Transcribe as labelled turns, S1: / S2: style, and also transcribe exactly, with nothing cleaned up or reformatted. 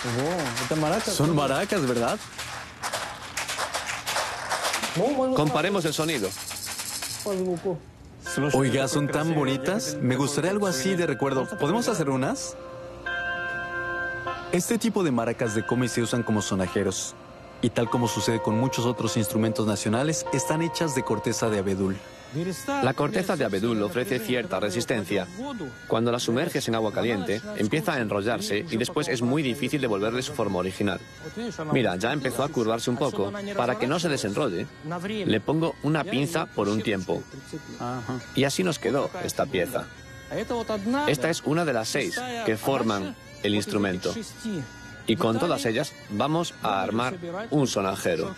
S1: Son maracas, ¿verdad?
S2: Comparemos el sonido.
S1: Oiga, son tan bonitas. Me gustaría algo así de recuerdo. ¿Podemos hacer unas? Este tipo de maracas de komi se usan como sonajeros. Y tal como sucede con muchos otros instrumentos nacionales, están hechas de corteza de abedul.
S2: La corteza de abedul ofrece cierta resistencia. Cuando la sumerges en agua caliente, empieza a enrollarse y después es muy difícil devolverle su forma original. Mira, ya empezó a curvarse un poco. Para que no se desenrolle, le pongo una pinza por un tiempo. Y así nos quedó esta pieza. Esta es una de las seis que forman el instrumento. Y con todas ellas vamos a armar un sonajero.